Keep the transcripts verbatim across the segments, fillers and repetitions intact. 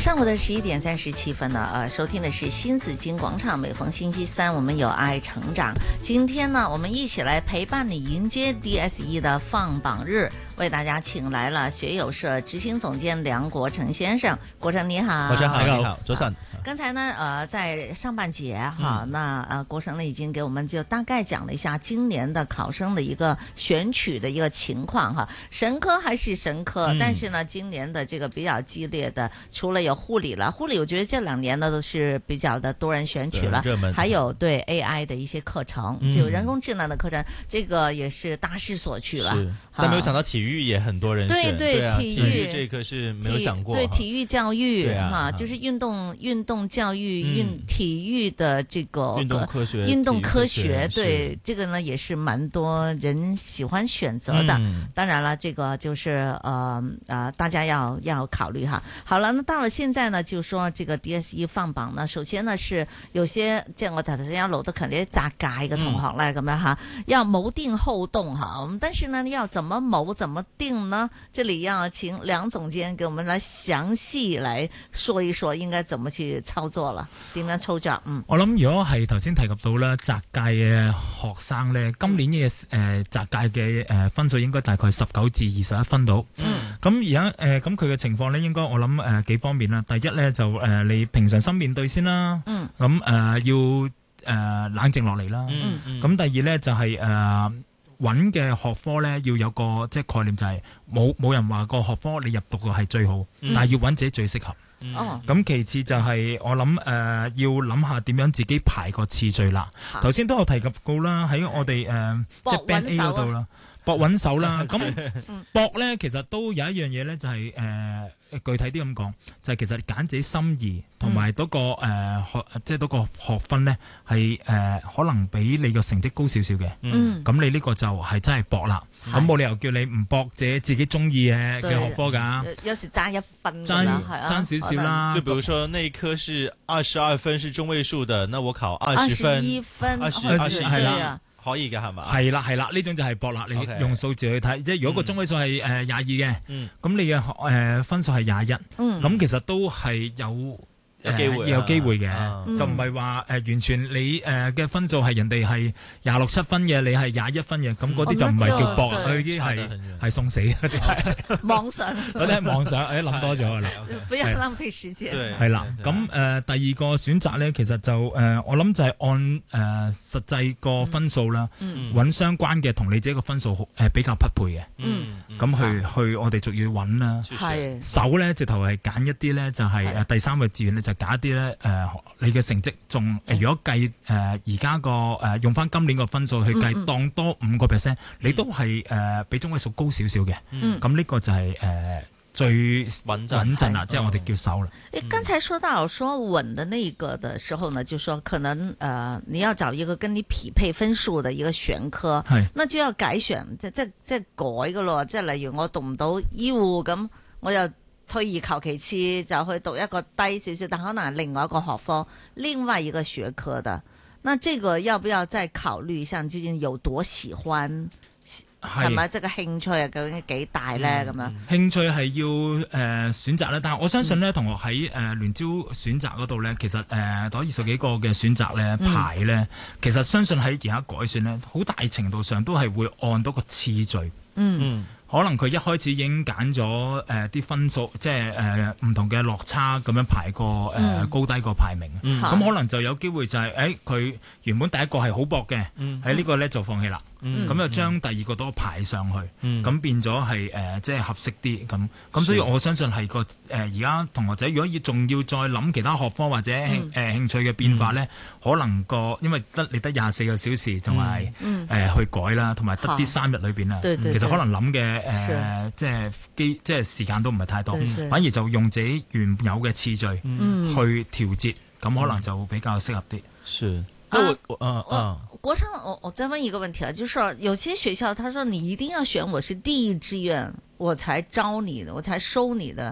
上午的十一點三十七分呢，呃，收聽的是新紫荊廣場。每逢星期三，我們有愛成長。今天呢，我們一起來陪伴你迎接 D S E 的放榜日，為大家請來了學友社執行總監梁國成先生。國成你好， 國成好，你好，早晨。 剛才呢，呃，在上半節哈，嗯、那呃，國成呢已經給我們就大概講了一下今年的考生的一個選取的一個情況哈。神科還是神科，嗯、但是呢，今年的這個比較激烈的，除了有護理了，護理我覺得這兩年呢都是比較的多人選取了，還有對 A I 的一些課程，嗯、就人工智能的課程，這個也是大勢所趨了。 但沒有想到體育也很多人選， 對對， 對啊、 體育體育這個是沒有想過， 對體育教育對啊， 啊，就是運動運動教育運、嗯、體育的這個運動科學， 運動科學，對這個呢也是蠻多人喜歡選擇的。嗯、當然了，這個就是呃呃大家要要考慮哈。好了，那到了現在呢，就說這個 D S E 放榜呢，首先呢是有些即係我頭先有錄得可能啲雜界嘅同學咧咁樣哈，要謀定後動哈，但是呢要怎麼謀怎麼定呢？這裡要請梁總監給我們來詳細來說一說應該怎麼去操作啦，點樣操作？嗯， 我諗如果係頭先提及到咧，雜界嘅學生咧，今年嘅誒雜界嘅誒分數應該大概十九至二十一分到。嗯，咁而家誒咁佢嘅情況咧，應該我諗誒、呃、幾方面啦。第一咧就誒、呃、你平常心面對先啦。嗯，咁誒、呃、要誒、呃、冷靜落嚟啦。嗯嗯，咁第二咧就係、是、誒。呃揾嘅學科咧，要有個即係概念，就係冇冇人話個學科你入讀嘅係最好，嗯、但係要揾自己最適合。哦、嗯，咁其次就係、是、我諗誒、呃、要諗下點樣自己排個次序啦。頭先都有提及過啦，喺我哋誒、呃、即係 Band A 嗰度啦，搏穩手啦。咁搏咧其實都有一樣嘢咧，就係、是、誒。呃具體啲咁講，就係、是、其實揀自己心意同埋嗰個誒、呃、學，即係嗰個學分咧，係誒、呃、可能比你個成績高少少嘅。嗯，咁你呢個就係真係搏啦。咁冇理由叫你唔搏自己自己中意嘅嘅學科㗎。 有時爭一分爭爭少少啦。 就比如說那一科是二十二分是中位數的，那我考二十分， 二十一分， 二十二十係啦。 可以嘅係嘛？ 係啦係啦，呢種就係搏啦。你用數字去睇，即係如果個中位數係誒廿二嘅，咁、嗯、你嘅誒、呃、分數係廿一，咁、嗯、其實都係有。有機會，有機會嘅，就唔係話誒完全你誒嘅分數係人哋係廿六七分嘅，你係廿一分嘅，咁嗰啲就唔係叫搏，佢已經係係送死嗰啲。 妄想， 嗰啲係妄想，誒諗多咗啦。 不要浪費時間。 係啦，咁誒第二個選擇咧，其實就誒我諗就係按誒實際個分數啦，揾相關嘅同你自己個分數誒比較匹配嘅。嗯，咁去去我哋仲要揾啦。係。手咧直頭係揀一啲咧，就係誒第三個志願咧就。假啲咧，誒、呃，你嘅成績仲、呃，如果計誒而家個誒用翻今年個分數去計，嗯嗯當多五個 percent，你都係誒、呃、比中位數高少少嘅。嗯，咁呢個就係、是、誒、呃、最穩穩陣啦，即係我哋叫手啦。 誒，剛才說到說穩的那個的時候呢，就說可能誒、呃、你要找一個跟你匹配分數的一個選科，係，那就要改選，即即即改噶咯，即係例如我讀唔到醫護咁，我又。退而求其次就去讀一個低少少，但可能係另外一個學科，另外一個學科的。那這個要不要再考慮一下？究竟有多喜歡？係咪即係個興趣啊？究竟幾大咧？咁、嗯、樣興趣係要誒、呃、選擇咧，但係我相信咧，同學喺誒聯招選擇嗰度咧，其實誒多二十幾個嘅選擇咧排咧，嗯、其實相信喺而家改選咧，好大程度上都係會按到個次序。嗯。嗯可能佢一開始已經揀咗誒啲分數，即係誒唔同嘅落差咁樣排個誒、呃嗯、高低個排名。咁、嗯、可能就有機會就係誒佢原本第一個係好薄嘅，喺、嗯、呢個咧就放棄啦。咁、嗯、就將第二個都排上去，咁、嗯、變咗係誒即係合適啲咁。咁所以我相信係個誒而家同學仔如果要仲要再諗其他學科或者興誒、嗯呃、興趣嘅變化咧，嗯、可能個因為得你得廿四個小時同埋誒去改啦，同埋得啲三日裏邊啊，其實可能諗嘅誒即係機即係時間都唔係太多，反而就用自己原有嘅次序、嗯、去調節，咁可能就比較適合啲。是。 啊，我我嗯嗯，國成，我我再問一個問題啊，就是有些學校，他說你一定要選我是第一志願，我才招你的，我才收你的，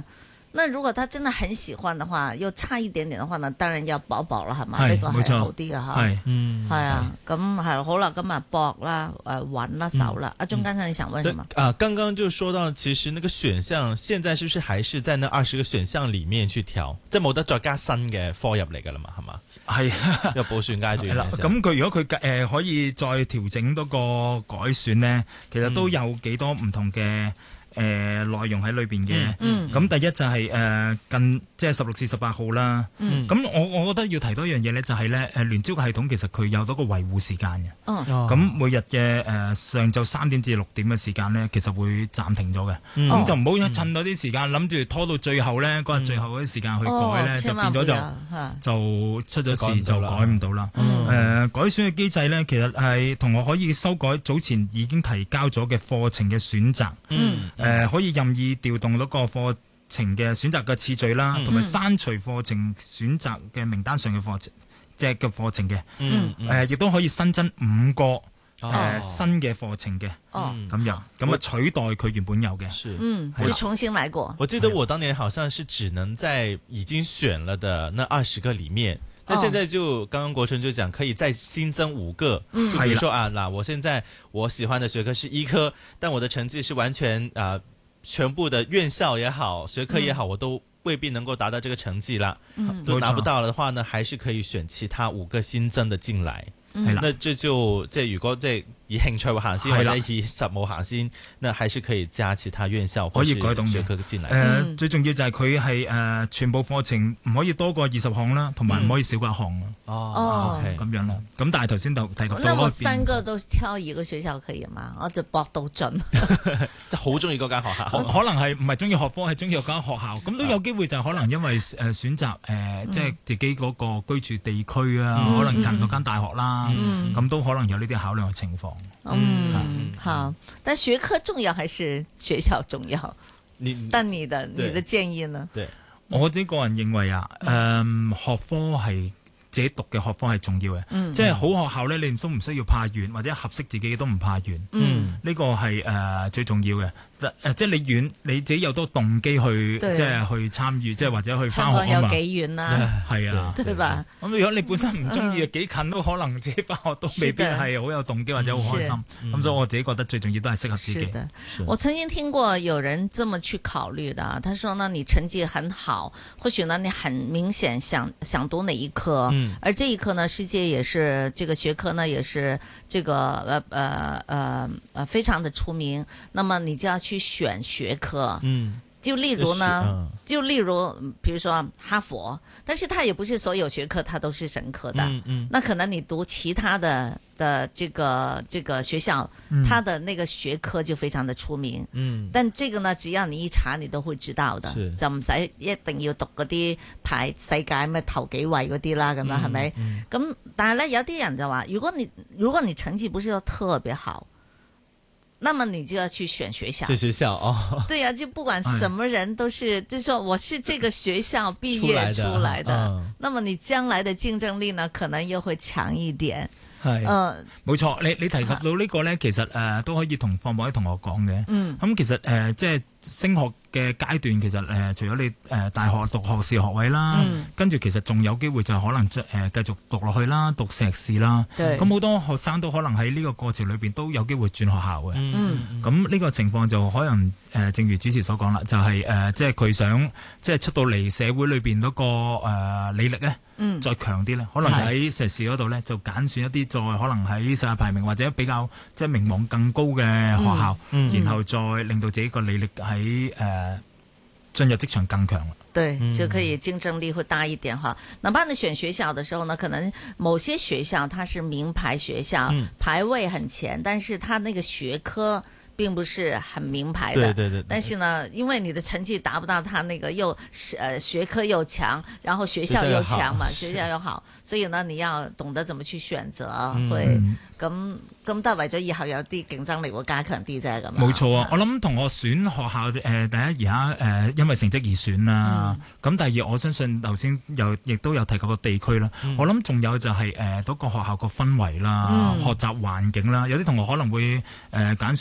那如果他真的很喜歡的話，又差一點點的話呢，當然要補補啦，係嘛？呢個係好啲嘅嚇。 係， 嗯，係啊，咁係好啦，咁啊搏啦，誒穩啦手啦。阿鍾，剛才你想問什麼？ 啊，剛剛就說到，其實那個選項，現在是不是還是在那二十個選項裡面去調？即係冇得再加新嘅科入嚟㗎啦嘛，係嘛？ 係有補選階段啦。 咁佢如果佢誒、呃、可以再調整多個改選呢，其實都有幾多唔同嘅。誒、呃、內容喺裏邊嘅，咁、嗯嗯、第一就係、是、誒、呃、近即係十六至十八號啦。咁、嗯、我我覺得要提多一樣嘢咧，就係咧誒聯招嘅系統其實佢有多個維護時間嘅。咁、哦、每日嘅誒、呃、上晝三點至六點嘅時間咧，其實會暫停咗嘅。咁、嗯、就唔好趁到啲時間諗住、嗯、拖到最後咧，嗰日最後嗰啲時間去改咧、哦，就變咗就就出咗事就改唔到啦。誒、嗯呃、改選嘅機制咧，其實係同學可以修改早前已經提交咗嘅課程嘅選擇。嗯誒、呃、可以任意調動嗰個課程嘅選擇嘅次序啦，同、嗯、埋刪除課程選擇嘅名單上嘅課程，即係嘅課程嘅。誒、嗯，亦、嗯呃、都可以新增五個誒、哦呃、新嘅課程嘅。哦，咁樣咁啊取代佢原本有嘅。是，嗯，就重新來過。 我記得我當年好像是只能在已經選了的那二十個裡面。那現在就剛剛國成就講可以再新增五個，嗯、就比如說啊，嗱，我現在我喜歡的學科是醫科，但我的成績是完全啊、呃，全部的院校也好，學科也好，嗯、我都未必能夠達到這個成績啦，嗯、都拿不到了的話呢，還是可以選其他五個新增的進來。嗯，那這就即係如果即係以興趣行先或者以實務行先，那還是可以加其他院校可以改動學科進來。誒、呃嗯，最重要就係佢係誒全部課程唔可以多過二十項啦，同埋唔可以少過一項。哦，咁、okay, 樣啦。咁但係頭先就提及到， 那我三個都挑一個學校可以嘛？我就搏到盡， 即係好中意嗰間學校。 可能係唔係中意學科，係中意嗰間學校。咁都有機會就係可能因為誒選擇誒即係自己嗰個居住地區啊、嗯，可能近嗰間大學啦。咁、嗯、都可能有呢啲考量嘅情況。 嗯，嗯好。但學科重要還是學校重要？你但你的你的建議呢？ 對，我自己個人認為啊，誒、嗯，學科係自己讀嘅學科係重要嘅。嗯，即係好學校咧，你都唔需要怕遠，或者合適自己都唔怕遠。嗯，呢、這個係誒、呃、最重要嘅。誒，即係你遠，你自己有多動機去，即係去參與，即係或者去翻學啊嘛。香港有幾遠啦？係啊，對吧？咁如果你本身唔中意，幾近都可能自己翻學都未必係好有動機或者好開心。咁所以我自己覺得最重要都係適合自己。是的， 我曾經聽過有人這麼去考慮的，他說呢，你成績很好，或許呢你很明顯想想讀哪一科，嗯，而這一科呢，世界也是這個學科呢，也是這個呃呃呃呃非常的出名。那麼你就要去。去選學科，嗯，就例如呢，嗯、就例如，比如說哈佛，但是它也不是所有學科它都是神科的，嗯嗯，那可能你讀其他的的這個這個學校，嗯，它的那個學科就非常的出名，嗯，但這個呢，只要你一查，你都會知道的，就唔使一定要讀嗰啲排世界咩頭幾位嗰啲啦，咁樣係咪？咁但係咧，有啲人就話，如果你如果你成績不是說特別好。那麼你就要去選學校， 選學校哦。 對呀、啊，就不管什麼人都是，就是說我是這個學校畢業出來的，出來的嗯、那麼你將來的競爭力呢，可能又會強一點。係，嗯，冇錯。你你提及到呢個咧，其實誒、呃、都可以同放榜啲同學講嘅。嗯，咁、嗯、其實誒、呃、即係升學嘅階段，其實誒、呃、除咗你誒、呃、大學讀學士學位啦，嗯、跟住其實仲有機會就可能誒、呃、繼續讀落去啦，讀碩士啦。咁好多學生都可能喺呢個過程裏邊都有機會轉學校嘅。嗯，咁呢個情況就可能誒、呃，正如主持所講啦，就係、是、誒、呃、即係佢想即係出到嚟社會裏邊嗰、那個誒履歷咧。嗯，再強啲咧，可能就喺碩士嗰度咧，就揀選一啲再可能喺世界排名或者比較即係名望更高嘅學校，嗯嗯、然後再令到自己個履歷喺誒進入職場更強。對，就可以競爭力會大一點哈。哪怕你選學校的時候呢，可能某些學校它是名牌學校，嗯、排位很前，但是它那個學科並不是很名牌的，對對對對，但是呢，因為你的成績達不到他那個又是呃學科又強，然後學校又強嘛，學校又好，又好，所以呢，你要懂得怎麼去選擇，嗯、會咁咁都係為咗以後有啲競爭力會加強啲啫咁。冇錯啊，我諗同學選學校誒、呃，第一而家誒因為成績而選啦，咁、嗯、第二我相信頭先又亦都有提及個地區啦，嗯、我諗仲有就係誒嗰個學校個氛圍啦、嗯，學習環境啦，有啲同學可能會誒揀、呃、選學校。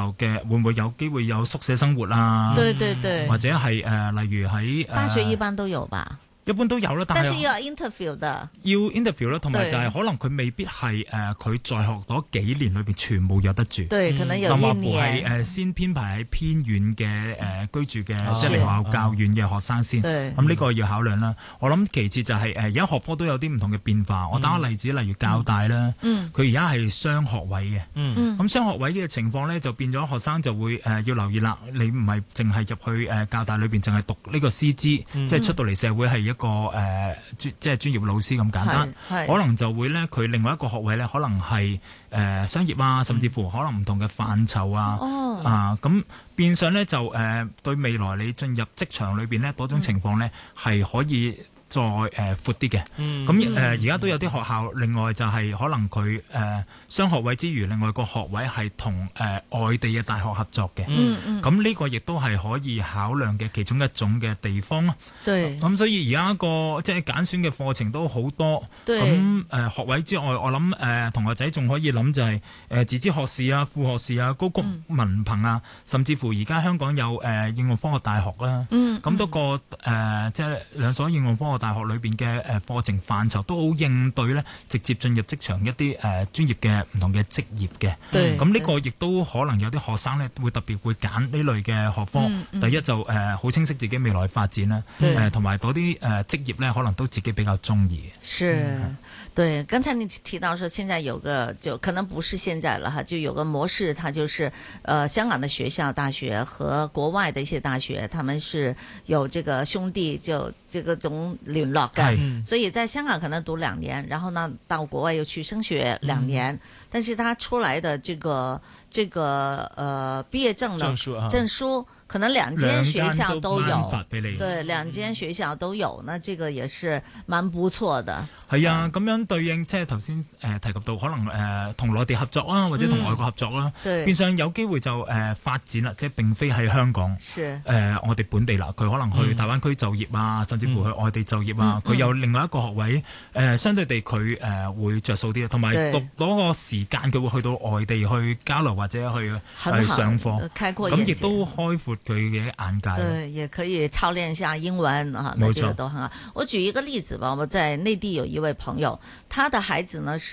校嘅會唔會有機會有宿舍生活啊？ 對對對， 或者係誒、呃、例如喺、呃、 大學一般都有吧。 一般都有啦， 但係要 interview 的， 要 interview 啦，同埋就係可能佢未必係誒佢在學嗰幾年裏邊全部有得住， 對，可能有一年， 甚至乎係誒先編排喺偏遠嘅誒居住嘅，即係離學校較遠嘅學生先。咁呢個要考量啦。我諗其次就係誒而家學科都有啲唔同嘅變化。我打個例子，例如教大啦，佢而家係雙學位嘅，咁雙學位嘅情況咧就變咗學生就會誒要留意啦。你唔係淨係入去誒教大裏邊淨係讀呢個師資，即係出到嚟社會係一個誒專、呃、即係專業老師咁簡單，可能就會咧佢另外一個學位咧，可能係誒、呃、商業啊，甚至乎可能唔同嘅範疇啊，哦、啊咁變相咧就誒、呃、對未來你進入職場裏邊咧嗰種情況咧係可以再誒闊啲嘅。咁誒而家都有啲學校，另外就係可能佢誒、呃、雙學位之餘，另外個學位係同誒外地嘅大學合作嘅。咁呢、嗯嗯、個亦都係可以考量嘅其中一種嘅地方咯。對。咁所以而家個即係揀選嘅課程都好多。對。咁誒、呃、學位之外，我諗誒、呃、同學仔仲可以諗就係、是、誒、呃、自資學士啊、副學士啊、高級文憑啊，嗯、甚至乎而家香港有誒、呃、應用科學大學啦。嗯。咁多個誒、呃、即係兩所應用科學大學裏邊嘅誒課程範疇都好應對咧，直接進入職場一啲誒專業嘅唔同嘅職業嘅。咁呢個亦都可能有啲學生咧會特別會揀呢類嘅學科。嗯嗯、第一就誒好、呃、清晰自己未來發展啦，誒同埋嗰啲誒職業咧可能都自己比較中意。是，嗯、 對。剛才你提到說，現在有個就可能不是現在了哈，就有個模式，它就是誒、呃、香港的學校大學和國外的一些大學，他們是有這個兄弟就這個種聯絡嘅，嗯、所以在香港可能讀兩年，然後呢到國外又去升學兩年，嗯、但是他出來的這個這個呃畢業證的證書，證書可能兩間學校都有，對，兩間學校都有，那這個也是蠻不錯的。 係啊，咁樣對應即係頭先誒提及到可能誒同內地合作啦，或者同外國合作啦，嗯、變相有機會就誒、呃、發展啦，即係並非喺香港，誒是、呃、我哋本地啦，佢可能去大灣區就業啊，嗯、甚至乎去外地就業啊，佢、嗯、有另外一個學位，誒、呃、相對地佢誒、呃、會着數啲，同埋讀嗰個時間佢會去到外地去交流或者去去上課，咁亦都開闊佢嘅眼界。 對，也可以操練一下英文啊，那這個都很好。我舉一個例子吧，我在內地有一位朋友，他的孩子呢是。